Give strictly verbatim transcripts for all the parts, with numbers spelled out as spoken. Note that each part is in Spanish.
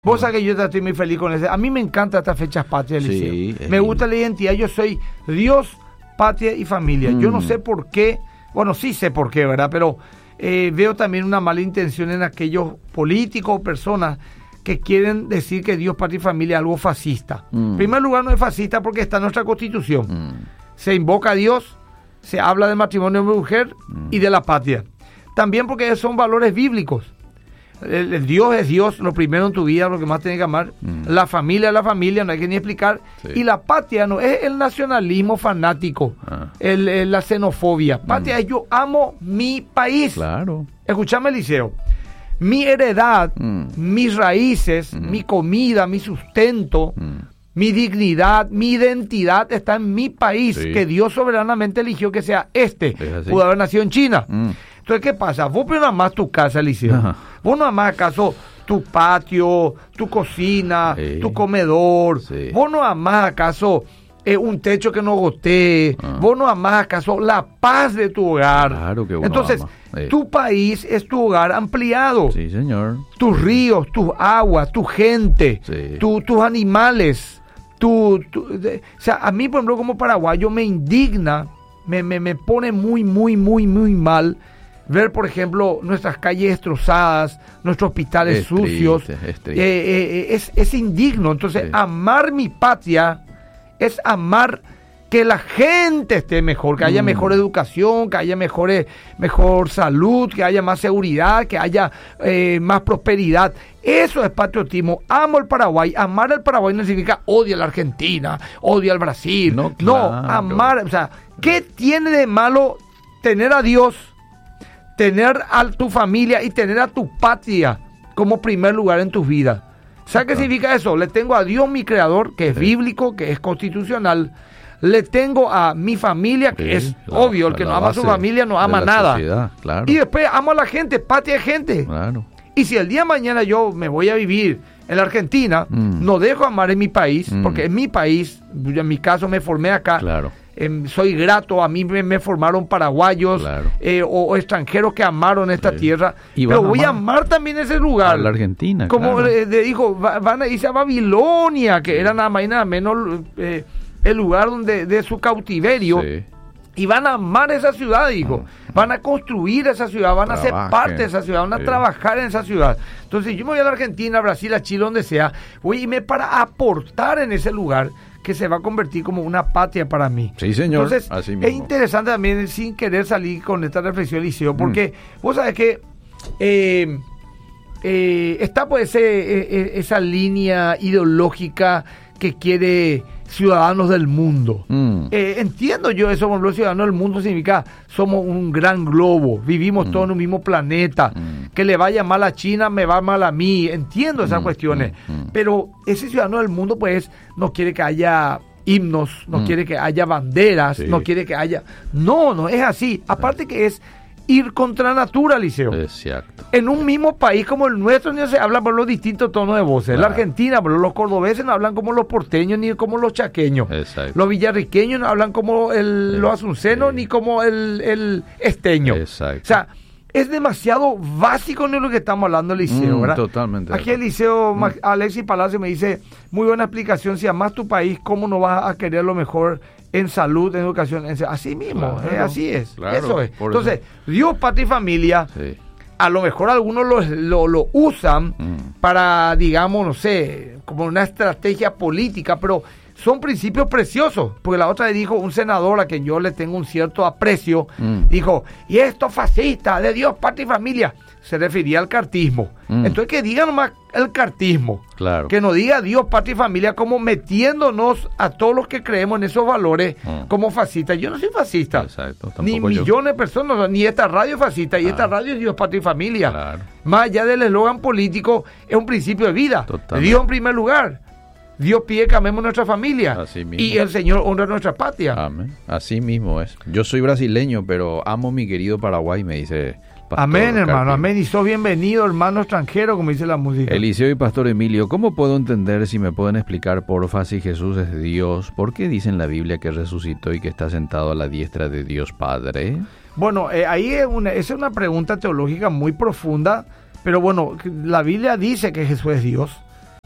Vos sabés que yo estoy muy feliz con ese. A mí me encantan estas fechas patrias, Eliseo. Sí, me gusta la identidad. Yo soy Dios, patria y familia. Mm. Yo no sé por qué. Bueno, sí sé por qué, ¿verdad? Pero eh, veo también una mala intención en aquellos políticos o personas que quieren decir que Dios, patria y familia es algo fascista. Mm. En primer lugar, no es fascista porque está en nuestra Constitución. Mm. Se invoca a Dios, se habla del matrimonio de mujer mm. y de la patria. También porque son valores bíblicos. El, el Dios es Dios, lo primero en tu vida, lo que más tienes que amar. Mm. La familia es la familia, no hay que ni explicar. Sí. Y la patria no es el nacionalismo fanático, ah. el, el, la xenofobia. Patria mm. es yo amo mi país. Claro. Escuchame, Eliseo. Mi heredad, mm. mis raíces, mm. mi comida, mi sustento, mm. mi dignidad, mi identidad está en mi país, sí. que Dios soberanamente eligió que sea este. Pudo haber nacido en China. Mm. Entonces, ¿qué pasa? Vos pero nada más tu casa, Eliseo. Ajá. Vos nada más acaso tu patio, tu cocina, sí. tu comedor. Sí. Vos no amás acaso eh, un techo que no gotee. Ah. Vos no amás acaso la paz de tu hogar. Claro que uno Entonces, ama. tu país es tu hogar ampliado. Sí, señor. Tus ríos, tus aguas, tu gente, sí. tu, tus animales. Tu, tu, de, o sea, a mí, por ejemplo, como paraguayo me indigna, me, me, me pone muy, muy, muy, muy mal ver, por ejemplo, nuestras calles destrozadas, nuestros hospitales es sucios. Triste, es, triste. Eh, eh, es, es indigno. Entonces, sí. amar mi patria es amar que la gente esté mejor, que haya mm. mejor educación, que haya mejor, mejor salud, que haya más seguridad, que haya eh, más prosperidad. Eso es patriotismo. Amo el Paraguay. Amar al Paraguay no significa odio a la Argentina, odio al Brasil. No, claro. no amar, o sea, ¿qué tiene de malo tener a Dios, tener a tu familia y tener a tu patria como primer lugar en tus vidas? ¿Sabes qué significa eso? Le tengo a Dios, mi creador, que es sí. bíblico, que es constitucional. Le tengo a mi familia, que sí, es la, obvio, el que no ama a su familia no ama nada. Sociedad, claro. Y después amo a la gente, patria de gente. Claro. Y si el día de mañana yo me voy a vivir en la Argentina, mm. no dejo amar en mi país, mm. porque en mi país, en mi caso me formé acá. Claro. Eh, soy grato, a mí me, me formaron paraguayos claro. eh, o, o extranjeros que amaron esta sí. tierra, pero voy a amar también ese lugar. A la Argentina, como claro. le, le dijo, va, van a irse a Babilonia, que sí. era nada más y nada menos eh, el lugar donde de su cautiverio. Sí. Y van a amar esa ciudad, dijo. Mm. Van a construir esa ciudad, van Trabaje. a ser parte de esa ciudad, van a sí. trabajar en esa ciudad. Entonces, yo me voy a la Argentina, a Brasil, a Chile, donde sea, voy a irme para aportar en ese lugar que se va a convertir como una patria para mí. Sí, señor. Entonces, así mismo. Es interesante también, sin querer salir con esta reflexión, Liceo, porque mm. vos sabés que eh, eh, está pues ese, eh, esa línea ideológica que quiere ciudadanos del mundo. Mm. Eh, entiendo yo eso, por los ciudadanos del mundo significa somos un gran globo, vivimos mm. todos en un mismo planeta, mm. que le vaya mal a China, me va mal a mí, entiendo esas mm. cuestiones, mm. Mm. pero ese ciudadano del mundo pues no quiere que haya himnos, no mm. quiere que haya banderas, sí. no quiere que haya... No, no es así, aparte que es ir contra natura, Liceo. Exacto. En un mismo país como el nuestro no se habla por los distintos tonos de voces. Claro. La Argentina, pero los cordobeses no hablan como los porteños ni como los chaqueños. Exacto. Los villarriqueños no hablan como el, los asuncenos sí. ni como el, el esteño. Exacto. O sea, es demasiado básico en lo que estamos hablando, Liceo, mm, ¿verdad? Totalmente. Aquí el Liceo, mm. Alexis Palacio me dice, muy buena explicación, si amas tu país, ¿cómo no vas a querer lo mejor en salud, en educación? En, así mismo, claro, eh, así es, claro, eso es. Entonces, eso. Dios, patria y familia, sí. a lo mejor algunos lo, lo, lo usan mm. para, digamos, no sé, como una estrategia política, pero son principios preciosos, porque la otra vez dijo un senador a quien yo le tengo un cierto aprecio, mm. dijo, y esto fascista, de Dios, patria y familia, se refería al cartismo. Mm. Entonces que diga nomás el cartismo, claro. que nos diga Dios, patria y familia, como metiéndonos a todos los que creemos en esos valores mm. como fascistas. Yo no soy fascista, Exacto, ni millones yo. de personas, ni esta radio es fascista, y ah. esta radio es Dios, patria y familia. Claro. Más allá del eslogan político, es un principio de vida. Totalmente. Dios en primer lugar. Dios pide que amemos nuestra familia y el Señor honra nuestra patria. Amén. Así mismo es. Yo soy brasileño, pero amo mi querido Paraguay, me dice Pastor Amén, hermano, Carpio. Amén. Y sos bienvenido, hermano extranjero, como dice la música. Eliseo y Pastor Emilio, ¿cómo puedo entender, si me pueden explicar, porfa, si Jesús es Dios? ¿Por qué dice en la Biblia que resucitó y que está sentado a la diestra de Dios Padre? Bueno, eh, ahí es una, esa es una pregunta teológica muy profunda, pero bueno, la Biblia dice que Jesús es Dios.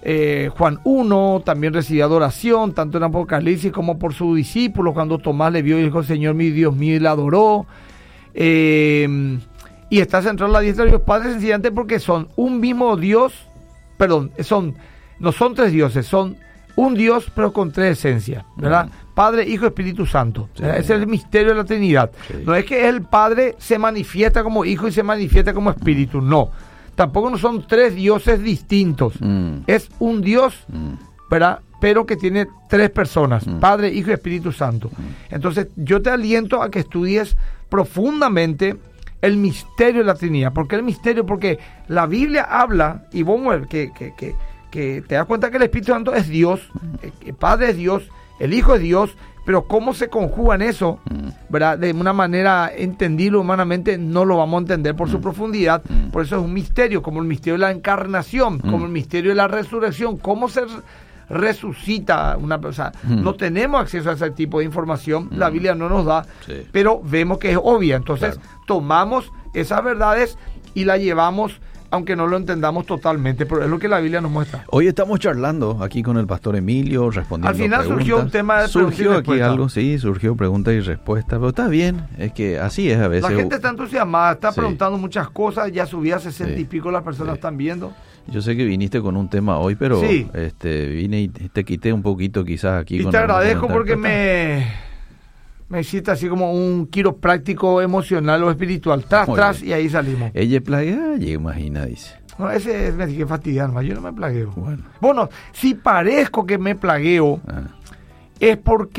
eh, Juan uno, también recibió adoración, tanto en Apocalipsis como por sus discípulos, cuando Tomás le vio y dijo, Señor mi Dios mío, y le adoró. Eh, y está centrado en la diestra de Dios Padre, sencillamente porque son un mismo Dios, perdón, son, no son tres dioses, son un Dios pero con tres esencias, ¿verdad? Uh-huh. Padre, Hijo, Espíritu Santo. Sí. Ese es el misterio de la Trinidad. Sí. No es que el Padre se manifiesta como Hijo y se manifiesta como Espíritu, no. Tampoco no son tres dioses distintos. Mm. Es un Dios, mm. ¿verdad? Pero que tiene tres personas, mm. Padre, Hijo y Espíritu Santo. Mm. Entonces, yo te aliento a que estudies profundamente el misterio de la Trinidad. ¿Por qué el misterio? Porque la Biblia habla, y vos que, que, que, que te das cuenta que el Espíritu Santo es Dios, mm. el Padre es Dios, el Hijo es Dios, pero cómo se conjugan eso, mm. ¿verdad? De una manera entendible humanamente no lo vamos a entender por mm. su profundidad. Mm. Por eso es un misterio, como el misterio de la encarnación, mm. como el misterio de la resurrección. ¿Cómo se resucita una persona? Mm. No tenemos acceso a ese tipo de información, mm. la Biblia no nos da, sí. pero vemos que es obvia. Entonces, claro. tomamos esas verdades y las llevamos, aunque no lo entendamos totalmente, pero es lo que la Biblia nos muestra. Hoy estamos charlando aquí con el pastor Emilio, respondiendo Al final preguntas. Surgió un tema de Surgió aquí respuesta. algo, sí, surgió pregunta y respuesta, pero está bien, es que así es a veces. La gente está entusiasmada, está sí. preguntando muchas cosas, ya subía sesenta sí. y pico las personas sí. están viendo. Yo sé que viniste con un tema hoy, pero sí. este vine y te quité un poquito quizás aquí. Y con te agradezco porque me... me hiciste así como un quiropráctico emocional o espiritual, tras, Muy tras, bien. Y ahí salimos. Ella plaguea, imagina, dice. No, ese es, me dije fastidiar más, yo no me plagueo. Bueno, bueno si parezco que me plagueo, ah. es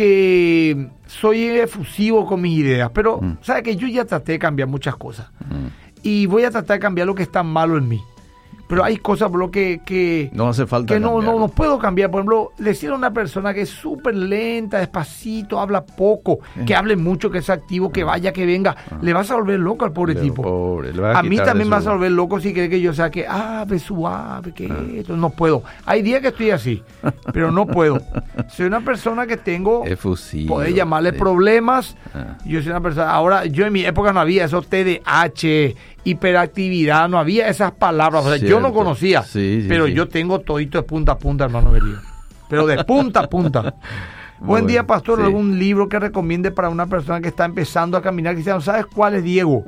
porque soy efusivo con mis ideas, pero, mm. ¿sabes que yo ya traté de cambiar muchas cosas? Mm. Y voy a tratar de cambiar lo que está malo en mí. Pero hay cosas, por lo que, que no hace falta que no, no, no puedo cambiar. Por ejemplo, decir a una persona que es súper lenta, despacito, habla poco, eh. que hable mucho, que sea activo, que vaya, que venga, ah. le vas a volver loco al pobre le, tipo. Pobre, a, a mí también me vas a volver loco si cree que yo sea que, ah, ve suave, que ah. esto, no puedo. Hay días que estoy así, pero no puedo. Soy una persona que tengo, efusivo, podés llamarle sí. problemas. Ah. Yo soy una persona, ahora, yo en mi época no había eso, T D A H, hiperactividad, no había esas palabras, o sea, yo no conocía, sí, sí, pero sí. yo tengo todito de punta a punta, hermano querido, pero de punta a punta. Buen bueno, día, pastor, sí. algún libro que recomiende para una persona que está empezando a caminar cristiano. ¿Sabes cuál es, Diego?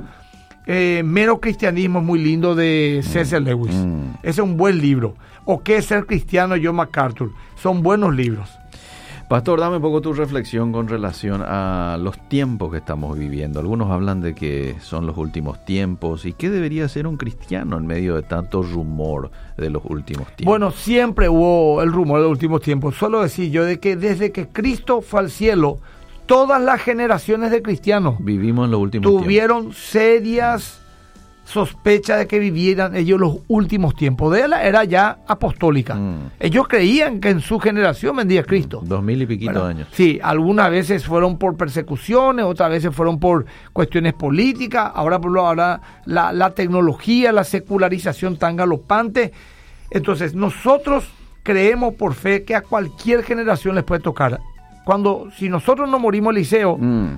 Eh, Mero Cristianismo, es muy lindo, de C S. Lewis. Mm. Ese es un buen libro. O ¿Qué es ser cristiano?, John MacArthur. Son buenos libros. Pastor, dame un poco tu reflexión con relación a los tiempos que estamos viviendo. Algunos hablan de que son los últimos tiempos. ¿Y qué debería ser un cristiano en medio de tanto rumor de los últimos tiempos? Bueno, siempre hubo el rumor de los últimos tiempos. Solo decir yo de que desde que Cristo fue al cielo, todas las generaciones de cristianos vivimos en los últimos tuvieron tiempos. serias sospecha de que vivieran ellos los últimos tiempos. De la era ya apostólica. Mm. Ellos creían que en su generación vendría Cristo. Dos mil y piquito bueno, años. Sí, algunas veces fueron por persecuciones, otras veces fueron por cuestiones políticas. Ahora, por ahora la, la tecnología, la secularización tan galopante. Entonces, nosotros creemos por fe que a cualquier generación les puede tocar. Cuando, si nosotros no morimos, Eliseo, mm.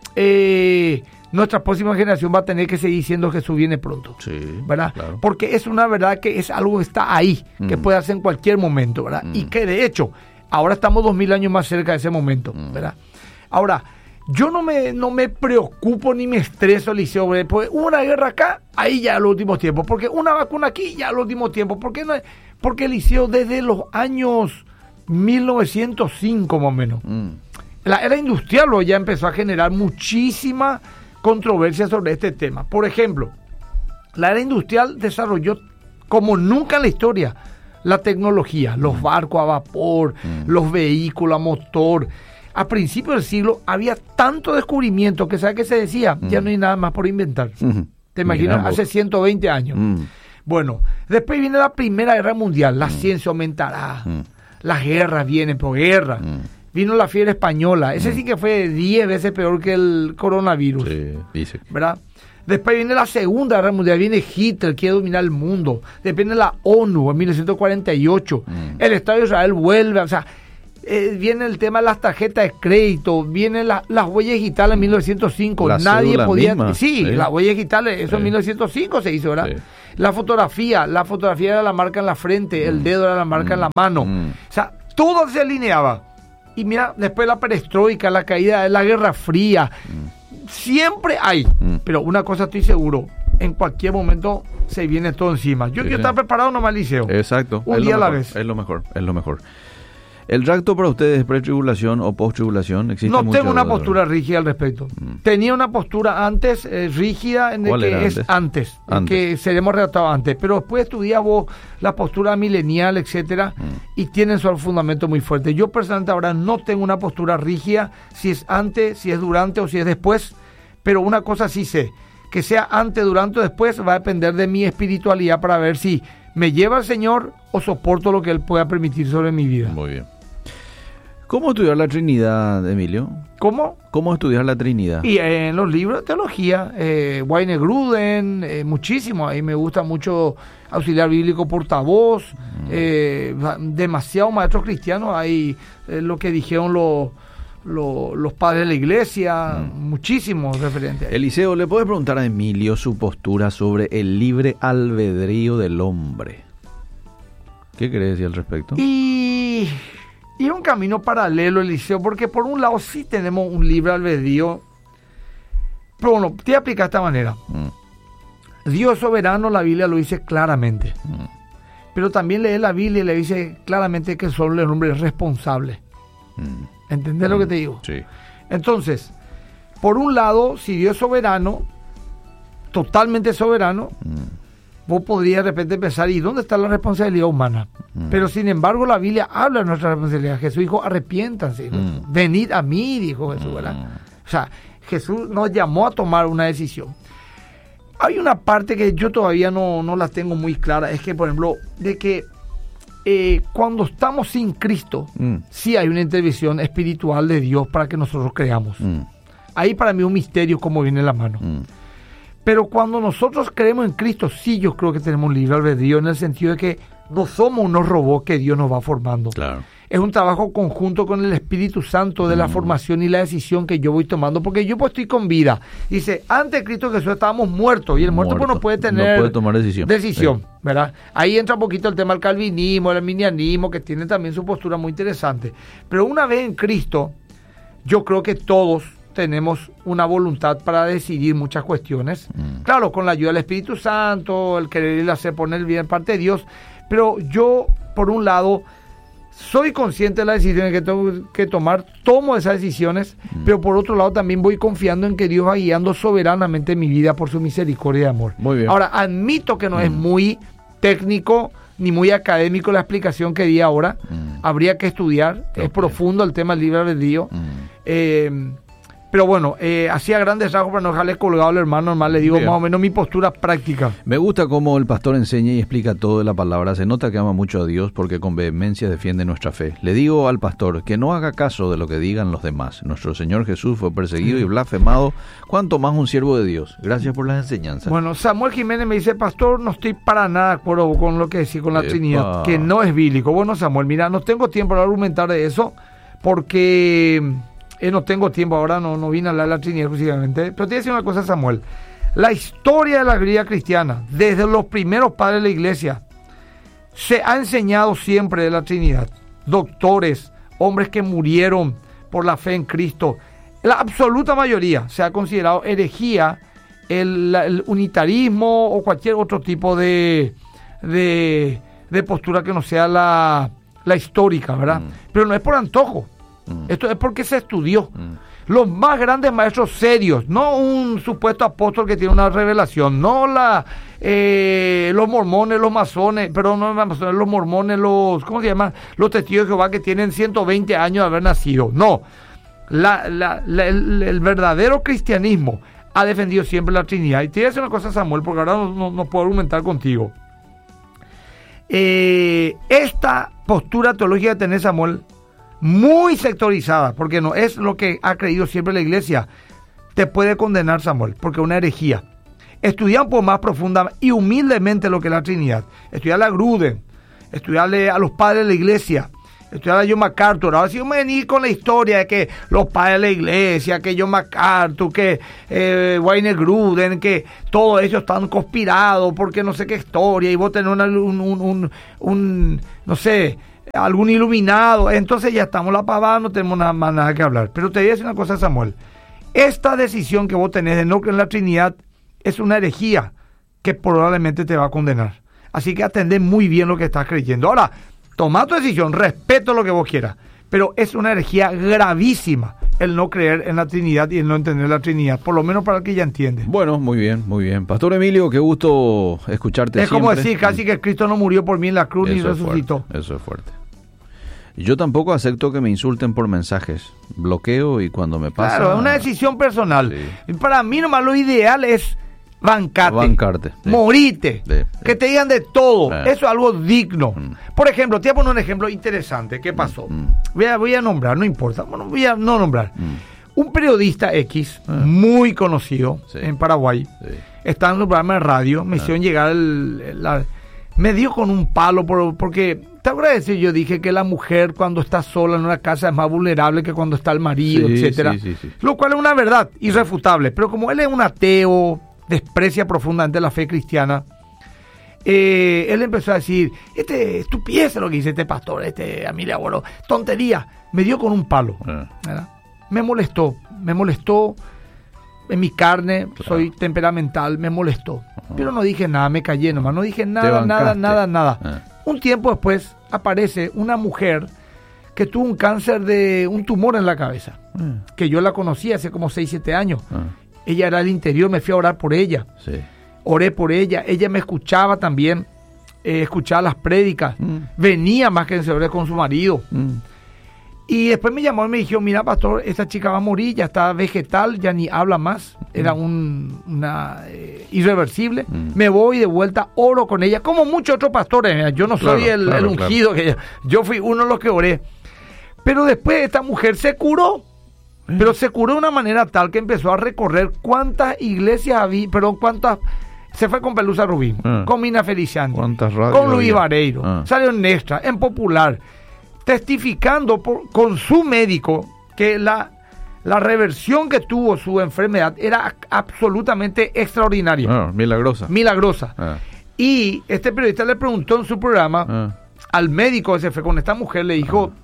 eh... nuestra próxima generación va a tener que seguir diciendo que Jesús viene pronto, sí, ¿verdad? Claro. Porque es una verdad que es algo que está ahí, mm. que puede hacer en cualquier momento, ¿verdad? Mm. Y que de hecho, ahora estamos dos mil años más cerca de ese momento, mm. ¿verdad? Ahora, yo no me, no me preocupo ni me estreso, Eliseo, porque una guerra acá, ahí ya en los últimos tiempos, porque una vacuna aquí, ya en los últimos tiempos, ¿por qué no? Porque, Eliseo, desde los años mil novecientos cinco más o menos, mm. la era industrial ya empezó a generar muchísima controversia sobre este tema. Por ejemplo, la era industrial desarrolló como nunca en la historia la tecnología, los mm. barcos a vapor, mm. los vehículos a motor. A principios del siglo había tanto descubrimiento que, ¿sabes qué se decía? Mm. Ya no hay nada más por inventar. Mm. ¿Te imaginas? Miramos. Hace ciento veinte años. Mm. Bueno, después viene la Primera Guerra Mundial, la mm. ciencia aumentará, mm. las guerras vienen por guerra. Mm. Vino la fiebre española. Ese mm. sí que fue diez veces peor que el coronavirus. Sí, dice. ¿Verdad? Después viene la Segunda Guerra Mundial. Viene Hitler, quiere dominar el mundo. Después viene la ONU en mil novecientos cuarenta y ocho. Mm. El Estado de Israel vuelve. O sea, eh, viene el tema de las tarjetas de crédito. Vienen la, las huellas digitales en mil novecientos cinco. La Nadie podía... Misma. Sí, ¿sí? Las huellas digitales. Eso sí. En mil novecientos cinco se hizo, ¿verdad? Sí. La fotografía, la fotografía era la marca en la frente, mm. el dedo era la marca mm. en la mano. Mm. O sea, todo se alineaba. Y mira, después la perestroika, la caída de la Guerra Fría, mm. siempre hay. Mm. Pero una cosa estoy seguro, en cualquier momento se viene todo encima. Yo quiero sí, estar preparado nomás, Liceo. Exacto. Un día a la vez. Es lo mejor, es lo mejor. ¿El rapto para ustedes es pre-tribulación o post-tribulación? No tengo una postura rígida al respecto. Mm. Tenía una postura antes eh, rígida en el que antes? es antes, antes. que seremos redactados antes. Pero después estudiamos la postura milenial, etcétera, mm. y tienen su fundamento muy fuerte. Yo personalmente ahora no tengo una postura rígida, si es antes, si es durante o si es después. Pero una cosa sí sé, que sea antes, durante o después va a depender de mi espiritualidad para ver si me lleva al Señor o soporto lo que Él pueda permitir sobre mi vida. Muy bien. ¿Cómo estudiar la Trinidad, Emilio? ¿Cómo? ¿Cómo estudiar la Trinidad? Y eh, en los libros de teología, eh, Wayne Gruden, eh, muchísimo. Ahí me gusta mucho Auxiliar Bíblico Portavoz, mm. eh, demasiados maestros cristianos. Hay eh, lo que dijeron los, los, los padres de la iglesia, mm. muchísimos referentes. Eliseo, ¿le puedes preguntar a Emilio su postura sobre el libre albedrío del hombre? ¿Qué querés decir al respecto? Y... Y es un camino paralelo, Eliseo, porque por un lado sí tenemos un libre albedrío, pero bueno, te voy a explicar de esta manera. Mm. Dios es soberano, la Biblia lo dice claramente. Mm. Pero también lee la Biblia y le dice claramente que solo el hombre es responsable. Mm. ¿Entendés mm. lo que te digo? Sí. Entonces, por un lado, si Dios es soberano, totalmente soberano, mm. vos podrías de repente pensar, ¿y dónde está la responsabilidad humana? Mm. Pero sin embargo la Biblia habla de nuestra responsabilidad. Jesús dijo, arrepiéntanse, mm. venid a mí, dijo Jesús, ¿verdad? Mm. O sea, Jesús nos llamó a tomar una decisión. Hay una parte que yo todavía no, no la tengo muy clara, es que, por ejemplo, de que eh, cuando estamos sin Cristo, mm. sí hay una intervención espiritual de Dios para que nosotros creamos. Mm. Ahí para mí es un misterio cómo viene la mano. Mm. Pero cuando nosotros creemos en Cristo, sí yo creo que tenemos un libre albedrío en el sentido de que no somos unos robots que Dios nos va formando. Claro. Es un trabajo conjunto con el Espíritu Santo de mm. la formación y la decisión que yo voy tomando, porque yo pues estoy con vida. Dice, antes de Cristo Jesús estábamos muertos y el muerto, muerto pues no puede tener no puede tomar decisión. decisión sí. ¿verdad? Ahí entra un poquito el tema del calvinismo, el arminianismo, que tiene también su postura muy interesante. Pero una vez en Cristo, yo creo que todos tenemos una voluntad para decidir muchas cuestiones. Mm. Claro, con la ayuda del Espíritu Santo, el querer y el hacer, poner el bien parte de Dios. Pero yo, por un lado, soy consciente de las decisiones que tengo que tomar, tomo esas decisiones, mm. pero por otro lado también voy confiando en que Dios va guiando soberanamente mi vida por su misericordia y amor. Muy bien. Ahora, admito que no mm. es muy técnico ni muy académico la explicación que di ahora. Mm. Habría que estudiar. Okay. Es profundo el tema del libre albedrío. Mm. Eh, Pero bueno, eh, hacía grandes rasgos para no dejarle colgado al hermano, nomás le digo Bien. más o menos mi postura práctica. Me gusta cómo el pastor enseña y explica todo de la palabra. Se nota que ama mucho a Dios porque con vehemencia defiende nuestra fe. Le digo al pastor que no haga caso de lo que digan los demás. Nuestro Señor Jesús fue perseguido sí. y blasfemado, cuanto más un siervo de Dios. Gracias por las enseñanzas. Bueno, Samuel Jiménez me dice, pastor, no estoy para nada de acuerdo con lo que decís con la Epa. Trinidad, que no es bíblico. Bueno, Samuel, mira, no tengo tiempo para argumentar de eso porque... Eh, no tengo tiempo ahora, no, no vine a hablar de la Trinidad exclusivamente. Pero te voy a decir una cosa, Samuel. La historia de la vida cristiana, desde los primeros padres de la iglesia, se ha enseñado siempre de la Trinidad. Doctores, hombres que murieron por la fe en Cristo. La absoluta mayoría se ha considerado herejía el, el unitarismo o cualquier otro tipo de, de, de postura que no sea la, la histórica, ¿verdad? Mm. Pero no es por antojo. Mm. Esto es porque se estudió. Mm. Los más grandes maestros serios, no un supuesto apóstol que tiene una revelación, no la eh, los mormones, los masones, perdón, no los masones, los mormones, los, ¿cómo se llama? Los testigos de Jehová que tienen ciento veinte años de haber nacido. No, la, la, la, el, el verdadero cristianismo ha defendido siempre la Trinidad. Y te voy a decir una cosa, Samuel, porque ahora no, no, no puedo argumentar contigo. Eh, esta postura teológica que tenés, Samuel, muy sectorizada, porque no es lo que ha creído siempre la iglesia, te puede condenar, Samuel, porque es una herejía. Estudiar un poco más profunda y humildemente lo que es la Trinidad. Estudiarle a Gruden, estudiarle a los padres de la iglesia Estoy hablando de John MacArthur. Ahora sí me venir con la historia de que los padres de la iglesia, que John MacArthur, que eh, Wayne Gruden, que todos ellos están conspirados porque no sé qué historia, y vos tenés una, un, un, un, un, no sé, algún iluminado. Entonces ya estamos la pavada, no tenemos nada más nada que hablar. Pero te voy a decir una cosa, Samuel. Esta decisión que vos tenés de no creer en la Trinidad es una herejía que probablemente te va a condenar. Así que atendé muy bien lo que estás creyendo. Ahora, toma tu decisión, respeto lo que vos quieras, pero es una herejía gravísima el no creer en la Trinidad y el no entender la Trinidad, por lo menos para el que ya entiende. Bueno, muy bien, muy bien. Pastor Emilio, qué gusto escucharte. Es siempre. como decir casi que Cristo no murió por mí en la cruz Eso ni es resucitó. Fuerte, eso es fuerte. Yo tampoco acepto que me insulten por mensajes. Bloqueo y cuando me pasa... Claro, es una decisión personal. Sí. Para mí nomás lo ideal es bancarte, bancarte sí. morirte, sí, sí. que te digan de todo. Sí. Eso es algo digno. Mm. Por ejemplo, te voy a poner un ejemplo interesante. ¿Qué pasó? Mm. Voy a, voy a nombrar, no importa. Bueno, voy a no nombrar. Mm. Un periodista X, Ah. muy conocido Sí. en Paraguay, Sí. está en un programa de radio, me Ah. hicieron llegar el, la, me dio con un palo por, porque te acuerdas de decir, yo dije que la mujer cuando está sola en una casa es más vulnerable que cuando está el marido, Sí, etcétera. sí, sí, sí. Lo cual es una verdad irrefutable, pero como él es un ateo, desprecia profundamente la fe cristiana, eh, él empezó a decir, este estupidez lo que dice este pastor, este Emilio Abuelo, tontería. Me dio con un palo, Ah. ¿verdad? Me molestó, me molestó en mi carne, Claro. soy temperamental, me molestó. Ajá. Pero no dije nada, me callé nomás, no dije Te nada, nada, bancaste. nada, nada. Ah. Un tiempo después aparece una mujer que tuvo un cáncer de un tumor en la cabeza, Ah. que yo la conocí hace como seis, siete años. Ah. Ella era del interior, me fui a orar por ella. Sí. Oré por ella, ella me escuchaba también, eh, escuchaba las prédicas, Mm. venía más que en Señor con su marido. Mm. Y después me llamó y me dijo, mira pastor, esta chica va a morir, ya está vegetal, ya ni habla más, era un, una eh, irreversible. Mm. Me voy de vuelta, oro con ella, como muchos otros pastores, mira, yo no soy Claro, el, claro, el ungido, que yo fui uno de los que oré. Pero después esta mujer se curó, Eh. pero se curó de una manera tal que empezó a recorrer cuántas iglesias había, perdón, cuántas... Se fue con Pelusa Rubín, Ah. con Mina Feliciano, ¿Cuántas radios con Luis había? Vareiro, Ah. salió en Extra, en Popular, testificando por, con su médico que la, la reversión que tuvo su enfermedad era absolutamente extraordinaria, Ah, milagrosa. milagrosa. Ah. Y este periodista le preguntó en su programa Ah. al médico que se fue con esta mujer, le dijo,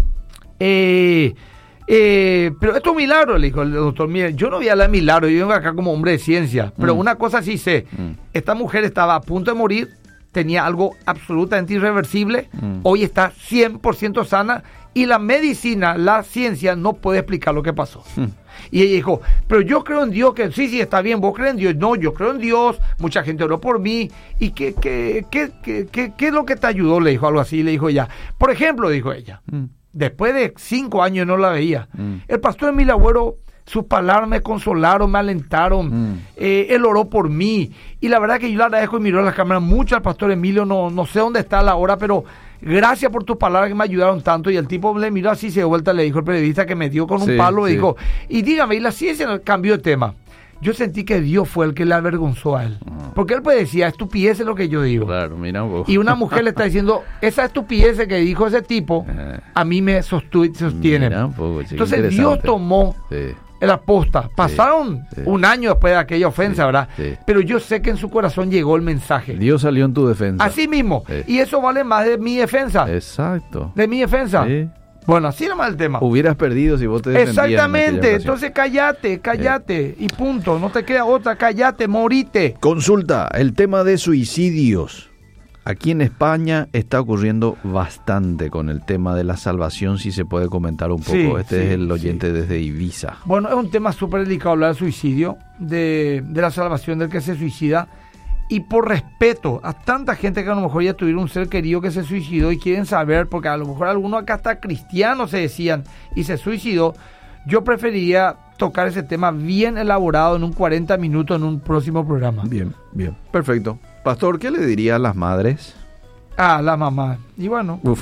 eh, eh, pero esto es un milagro, le dijo el doctor, mire, yo no voy a hablar de milagro, yo vengo acá como hombre de ciencia, pero Mm. una cosa sí sé, Mm. esta mujer estaba a punto de morir, tenía algo absolutamente irreversible, Mm. hoy está cien por ciento sana y la medicina, la ciencia no puede explicar lo que pasó. Mm. Y ella dijo, pero yo creo en Dios, que sí, sí, está bien, vos crees en Dios. No, yo creo en Dios, mucha gente oró por mí. ¿Y qué, qué, qué, qué, qué, qué es lo que te ayudó? Le dijo algo así, le dijo ella. Por ejemplo, dijo ella, Mm. después de cinco años no la veía, Mm. el pastor Emilio Agüero, sus palabras me consolaron, me alentaron, Mm. eh, él oró por mí. Y la verdad que yo le agradezco y miró a las cámaras mucho al pastor Emilio, no, no sé dónde está a la hora, pero gracias por tus palabras que me ayudaron tanto. Y el tipo le miró así, se dio vuelta, le dijo el periodista que me dio con un Sí, palo, sí. y dijo, y dígame, y la ciencia cambió de tema. Yo sentí que Dios fue el que le avergonzó a él. Ah. Porque él pues decía, estupidez es lo que yo digo. Claro, mira vos. Y una mujer le está diciendo, esa estupidez que dijo ese tipo, Eh. a mí me sostu- sostiene. Mira un poco, sí, Entonces Dios interesante. tomó Sí. el aposta. Pasaron sí. un año después de aquella ofensa, Sí, ¿verdad? sí. Pero yo sé que en su corazón llegó el mensaje. Dios salió en tu defensa. Así mismo. Sí. Y eso vale más de mi defensa. Exacto. De mi defensa. Sí. Bueno, así nomás el tema. Hubieras perdido si vos te defendías. en aquella Exactamente. ocasión. Entonces cállate, cállate. Y punto. No te queda otra. Cállate, morite. Consulta, el tema de suicidios. Aquí en España está ocurriendo bastante con el tema de la salvación, si se puede comentar un poco. Sí, este sí, es el oyente sí. desde Ibiza. Bueno, es un tema súper delicado hablar del suicidio, de, de la salvación del que se suicida. Y por respeto a tanta gente que a lo mejor ya tuvieron un ser querido que se suicidó y quieren saber, porque a lo mejor algunos acá hasta cristianos se decían y se suicidó, yo preferiría tocar ese tema bien elaborado en un cuarenta minutos en un próximo programa. Bien, bien. Perfecto. Pastor, ¿qué le diría a las madres? Ah, la mamá. Y bueno, Uf.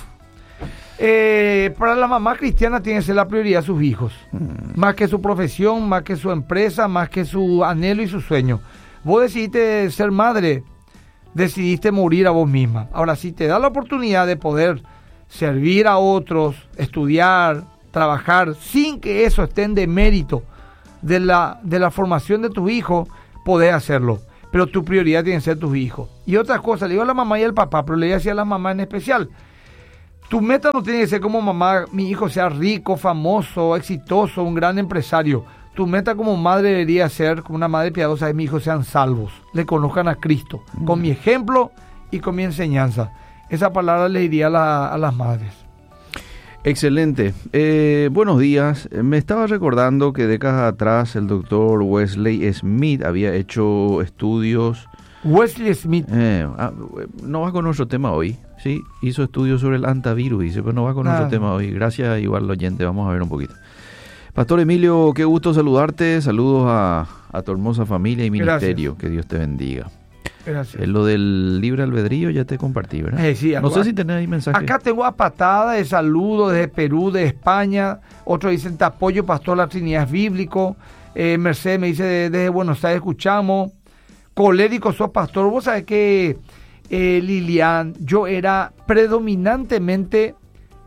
eh, para la mamá cristiana tiene que ser la prioridad sus hijos. Mm. Más que su profesión, más que su empresa, más que su anhelo y su sueño. Vos decidiste ser madre, decidiste morir a vos misma. Ahora, si te da la oportunidad de poder servir a otros, estudiar, trabajar, sin que eso esté en demérito de la, de la formación de tus hijos, podés hacerlo. Pero tu prioridad tiene que ser tus hijos. Y otra cosa, le digo a la mamá y al papá, pero le digo así a la mamá en especial. Tu meta no tiene que ser como mamá, mi hijo sea rico, famoso, exitoso, un gran empresario. Tu meta como madre debería ser, como una madre piadosa, es que mis hijos sean salvos, le conozcan a Cristo, mm. con mi ejemplo y con mi enseñanza. Esa palabra le diría a, la, a las madres. Excelente. Eh, buenos días. Me estaba recordando que décadas atrás el doctor Wesley Smith había hecho estudios... Wesley Smith. Eh, ah, no va con nuestro tema hoy. Sí, hizo estudios sobre el antivirus, dice, pero no va con ah. nuestro tema hoy. Gracias, igual al oyente. Vamos a ver un poquito. Pastor Emilio, qué gusto saludarte. Saludos a, a tu hermosa familia y ministerio. Gracias. Que Dios te bendiga. Gracias. Es lo del libre albedrío ya te compartí, ¿verdad? Eh, sí, no sé si tenés ahí mensajes. Acá tengo a patada de saludos desde Perú, de España. Otros dicen, te apoyo, pastor, la Trinidad es bíblico. Eh, Mercedes me dice, desde de Buenos Aires escuchamos. Colérico, sos pastor. Vos sabés que, eh, Lilian, yo era predominantemente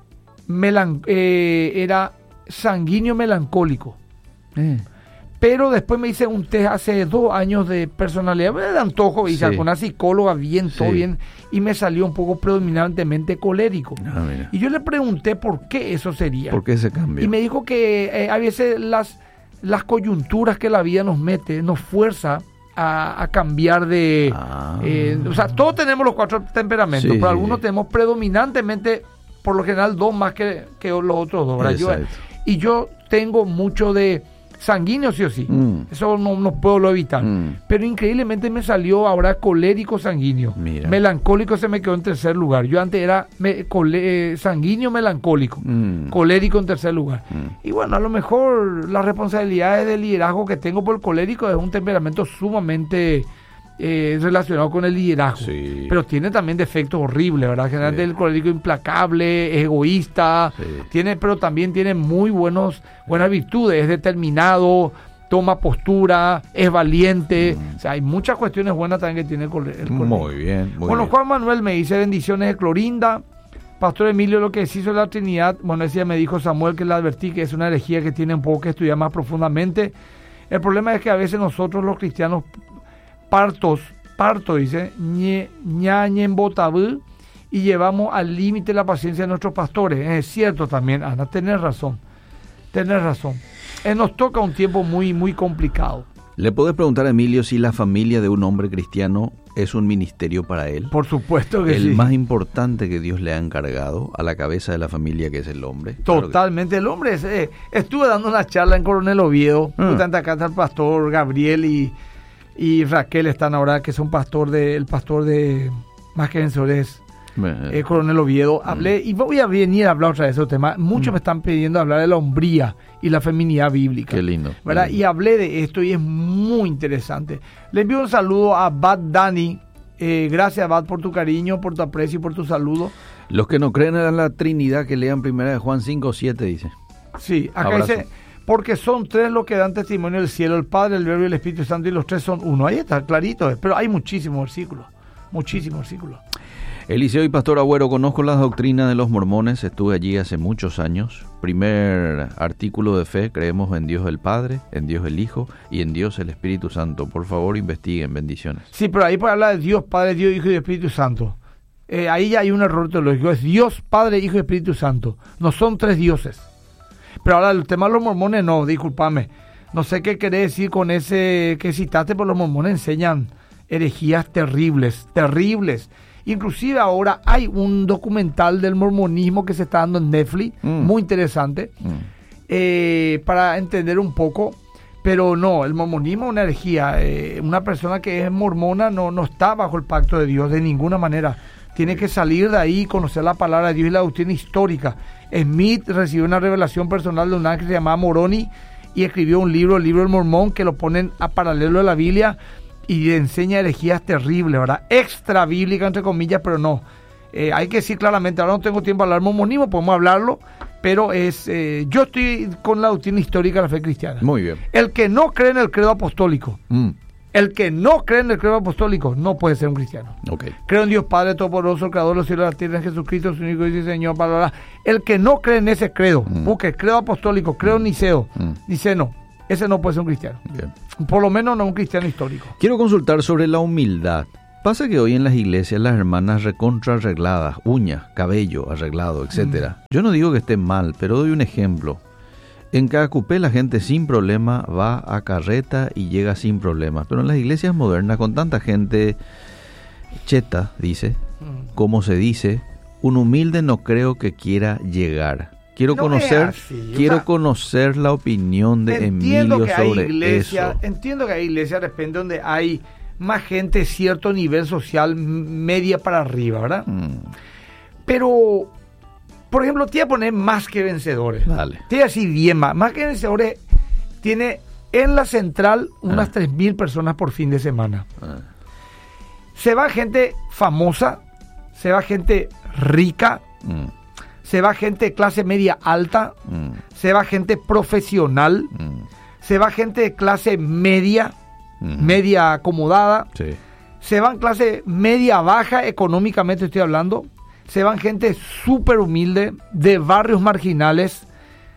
melan eh, era sanguíneo melancólico. Eh. Pero después me hice un test hace dos años de personalidad, de antojo, hice sí. con una psicóloga, bien, todo sí. bien, y me salió un poco predominantemente colérico. Ah, y yo le pregunté por qué eso sería. ¿Por qué ese cambio? Y me dijo que eh, a veces las, las coyunturas que la vida nos mete, nos fuerza a, a cambiar de... Ah. Eh, o sea, todos tenemos los cuatro temperamentos, sí, pero algunos sí. tenemos predominantemente, por lo general, dos más que, que los otros dos. ¿Verdad? Yo, y yo tengo mucho de... sanguíneo sí o sí, mm. eso no, no puedo lo evitar, mm. pero increíblemente me salió ahora colérico sanguíneo. Mira. Melancólico se me quedó en tercer lugar. Yo antes era me, cole, eh, sanguíneo melancólico, mm. colérico en tercer lugar. Mm. Y bueno, a lo mejor las responsabilidades de liderazgo que tengo por el colérico es un temperamento sumamente eh, relacionado con el liderazgo, sí. pero tiene también defectos horribles, ¿verdad? Generalmente sí. el colérico implacable, es egoísta, sí. tiene, pero también tiene muy buenos buenas virtudes, es determinado, toma postura, es valiente, mm. o sea, hay muchas cuestiones buenas también que tiene el colérico. Muy bien, muy bueno, bien. Juan Manuel me dice bendiciones de Clorinda. Pastor Emilio, lo que se hizo la Trinidad, bueno, decía, me dijo Samuel que le advertí que es una herejía que tiene un poco que estudiar más profundamente. El problema es que a veces nosotros los cristianos partos, parto dice, ñañembotabú, y llevamos al límite la paciencia de nuestros pastores. Es cierto también, Ana, tenés razón, tenés razón. Eh, nos toca un tiempo muy, muy complicado. ¿Le podés preguntar a Emilio si la familia de un hombre cristiano es un ministerio para él? Por supuesto que el sí. El más importante que Dios le ha encargado a la cabeza de la familia, que es el hombre. Totalmente, claro que... el hombre es... Eh, estuve dando una charla en Coronel Oviedo, ah. justamente acá está el pastor Gabriel y... y Raquel están ahora, que son pastor de, el pastor de Más que Vencedores, eh, Coronel Oviedo. Hablé, mm. y voy a venir a hablar otra vez de ese tema. Muchos mm. me están pidiendo hablar de la hombría y la feminidad bíblica. Qué lindo. ¿Verdad? Lindo. Y hablé de esto y es muy interesante. Le envío un saludo a Bad Dani. Eh, gracias, Bad, por tu cariño, por tu aprecio y por tu saludo. Los que no creen en la Trinidad, que lean primera de Juan cinco siete, dice. Sí, acá Abrazo. Dice... porque son tres los que dan testimonio del cielo, el Padre, el Verbo y el Espíritu Santo, y los tres son uno. Ahí está, clarito, pero hay muchísimos versículos, muchísimos versículos. Eliseo y Pastor Agüero, conozco las doctrinas de los mormones, estuve allí hace muchos años. Primer artículo de fe, creemos en Dios el Padre, en Dios el Hijo y en Dios el Espíritu Santo. Por favor, investiguen, bendiciones. Sí, pero ahí puede hablar de Dios, Padre, Dios, Hijo y Espíritu Santo. Eh, ahí ya hay un error teológico, es Dios, Padre, Hijo y Espíritu Santo. No son tres dioses. Pero ahora el tema de los mormones, no, discúlpame. No sé qué querés decir con ese que citaste, pero los mormones enseñan herejías terribles, terribles. Inclusive ahora hay un documental del mormonismo que se está dando en Netflix, mm. muy interesante, mm. eh, para entender un poco. Pero no, el mormonismo es una herejía. Eh, una persona que es mormona no, no está bajo el pacto de Dios de ninguna manera. Tiene que salir de ahí, conocer la palabra de Dios y la doctrina histórica. Smith recibió una revelación personal de un ángel que se llamaba Moroni y escribió un libro, el libro del Mormón, que lo ponen a paralelo de la Biblia y enseña herejías terribles, ¿verdad? Extra bíblica, entre comillas, pero no. Eh, hay que decir claramente, ahora no tengo tiempo de hablar mormonismo, podemos hablarlo, pero es eh, yo estoy con la doctrina histórica de la fe cristiana. Muy bien. El que no cree en el credo apostólico, mm. El que no cree en el credo apostólico no puede ser un cristiano. Okay. Creo en Dios Padre Todopoderoso, el Creador de los cielos y la tierra, en Jesucristo, su único y Señor, bla, bla, bla. El que no cree en ese credo, mm. busque credo apostólico, credo mm. niceo, mm. dice no, ese no puede ser un cristiano. Bien. Por lo menos no un cristiano histórico. Quiero consultar sobre la humildad. Pasa que hoy en las iglesias las hermanas recontra arregladas, uñas, cabello arreglado, etcétera. Mm. Yo no digo que esté mal, pero doy un ejemplo. En cada cupé la gente sin problema va a carreta y llega sin problemas. Pero en las iglesias modernas, con tanta gente cheta, dice, mm. como se dice, un humilde no creo que quiera llegar. Quiero no conocer, quiero o sea, conocer la opinión de Emilio que sobre hay iglesia, eso. Entiendo que hay iglesias de repente donde hay más gente de cierto nivel social, media para arriba, ¿verdad? Mm. Pero... Por ejemplo, te voy a poner Más que Vencedores. Dale. Te voy a decir bien más. Más que Vencedores tiene en la central unas ah. tres mil personas por fin de semana. Ah. Se va gente famosa, se va gente rica, mm. se va gente de clase media alta, mm. se va gente profesional, mm. se va gente de clase media, mm. media acomodada, sí. se va en clase media baja, económicamente estoy hablando. Se van gente súper humilde, de barrios marginales,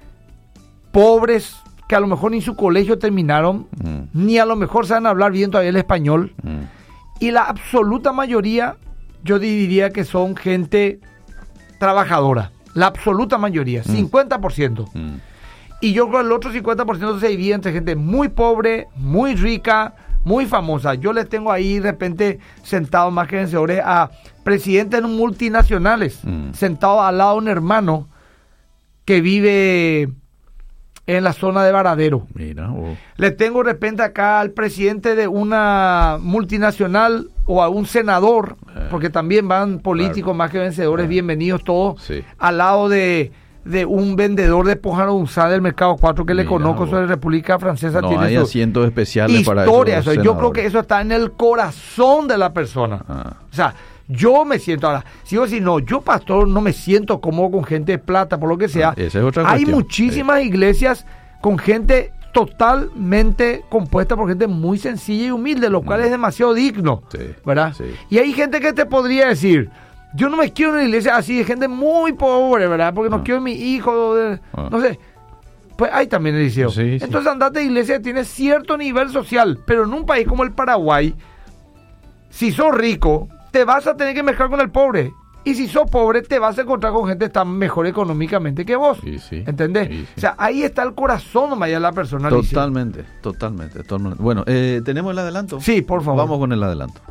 pobres, que a lo mejor ni su colegio terminaron, mm. ni a lo mejor saben hablar bien todavía el español. Mm. Y la absoluta mayoría, yo diría que son gente trabajadora. La absoluta mayoría, mm. cincuenta por ciento. Mm. Y yo creo que el otro cincuenta por ciento se divide entre gente muy pobre, muy rica, muy famosa. Yo les tengo ahí de repente sentado Más que Vencedores a presidentes multinacionales, mm. sentado al lado de un hermano que vive en la zona de Varadero. Mira, oh. Le tengo de repente acá al presidente de una multinacional o a un senador, eh. porque también van políticos claro. Más que Vencedores, eh. bienvenidos todos, sí. al lado de... de un vendedor de Pójaro Unzá del Mercado cuatro que Mira, le conozco sobre República Francesa. No tiene hay asientos especiales para historia, eso. Yo creo que eso está en el corazón de la persona. Ah. O sea, yo me siento ahora, si yo si no, yo pastor no me siento cómodo con gente de plata, por lo que sea. Ah, esa es otra hay cuestión. muchísimas sí. iglesias con gente totalmente compuesta por gente muy sencilla y humilde, lo cual mm. es demasiado digno, sí. ¿verdad? Sí. Y hay gente que te podría decir... Yo no me quiero en una iglesia así de gente muy pobre, ¿verdad? Porque no ah. quiero mi hijo, de, ah. no sé. Pues hay también el liceo. Sí, Entonces sí. andate a iglesia que tiene cierto nivel social, pero en un país como el Paraguay, si sos rico, te vas a tener que mezclar con el pobre. Y si sos pobre, te vas a encontrar con gente que está mejor económicamente que vos. Sí, sí. ¿Entendés? Sí, sí. O sea, ahí está el corazón nomás de la persona. Totalmente, totalmente, totalmente. Bueno, eh, ¿tenemos el adelanto? Sí, por favor. Vamos con el adelanto.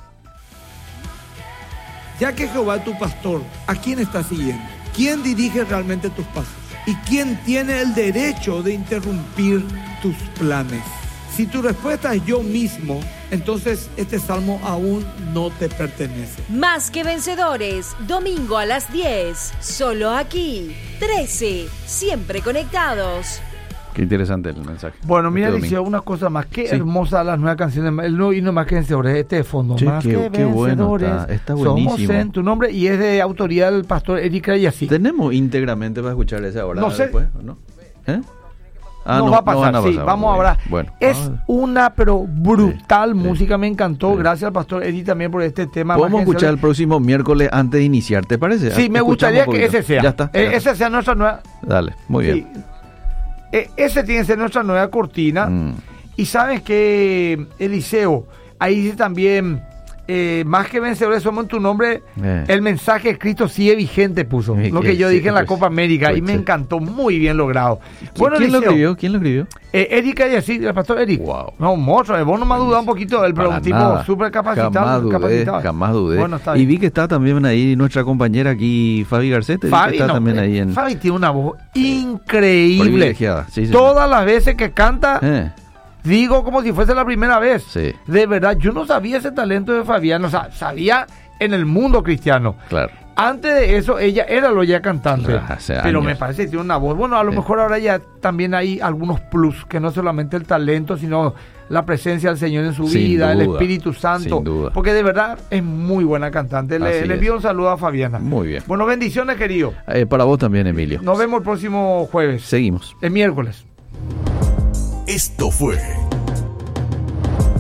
Ya que Jehová es tu pastor, ¿a quién estás siguiendo? ¿Quién dirige realmente tus pasos? ¿Y quién tiene el derecho de interrumpir tus planes? Si tu respuesta es yo mismo, entonces este salmo aún no te pertenece. Más que Vencedores, domingo a las diez, solo aquí, trece, siempre conectados. Qué interesante el mensaje. Bueno, mira, este Liceo, una cosa más. Qué sí. hermosa las nuevas canciones. El nuevo himno Más que Vencedores, este de fondo. Che, más qué, que qué Vencedores. Bueno está, está buenísimo. Somos en tu nombre y es de autoría del pastor Eric Reyasí. ¿Tenemos íntegramente para escuchar ese ahora? No sé. Después, ¿no? ¿Eh? Ah, no, no va a pasar, no a sí, pasar, vamos a hablar. Bueno, es ah, una pero brutal sí, música, sí, me encantó. sí. Gracias al pastor Eddie también por este tema. Podemos escuchar el próximo miércoles antes de iniciar, ¿te parece? Sí, me gustaría que ese sea. Ya está. Eh, ya ese está. sea nuestra nueva. Dale, muy bien. Sí. Eh, ese tiene que ser nuestra nueva cortina. Mm. Y sabes que, Eliseo, ahí dice también, eh, más que vencedores somos en tu nombre, eh. el mensaje escrito sigue vigente, puso. Eh, lo que yo sí, dije en la pues, Copa América, pues, y me sí. encantó, muy bien logrado. Bueno, ¿Quién Eliseo, lo escribió? ¿Quién lo escribió? Eh, Erika y así, el pastor Eric. Wow. No, monstruo, vos no me has dudado un poquito, el pero un tipo súper capacitado. Jamás dudé, capacitado. jamás dudé. Bueno, y vi que está también ahí nuestra compañera aquí, Fabi Garcete. Fabi, está no, también eh, ahí en... Fabi tiene una voz increíble. Privilegiada. Sí, sí, Todas sí. las veces que canta... Eh. Digo como si fuese la primera vez. Sí. De verdad, yo no sabía ese talento de Fabián. O sea, sabía en el mundo cristiano. Claro. Antes de eso, ella era lo ya cantante. Hace pero años. me parece que tiene una voz. Bueno, a lo sí. mejor ahora ya también hay algunos plus, que no solamente el talento, sino la presencia del Señor en su Sin vida, duda. el Espíritu Santo. Sin duda. Porque de verdad es muy buena cantante. Le, le envío un saludo a Fabiana. Muy bien. Bueno, bendiciones, querido. Eh, para vos también, Emilio. Nos vemos el próximo jueves. Seguimos. El miércoles. Esto fue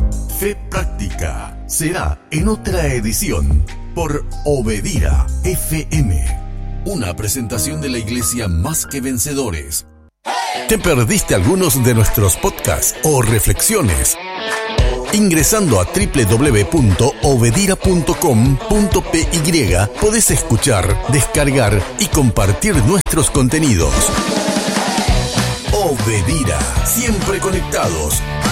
Fe Práctica será en otra edición por Obedira F M. Una presentación de la Iglesia Más que Vencedores. ¿Te perdiste algunos de nuestros podcasts o reflexiones? Ingresando a doble u doble u doble u punto obedira punto com punto p y podés escuchar, descargar y compartir nuestros contenidos. Obedira, siempre conectados.